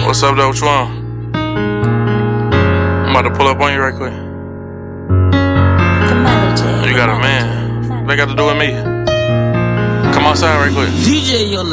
What's up, though? What you want? I'm about to pull up on you right quick. You got a man. What they got to do with me? Come outside right quick. DJ on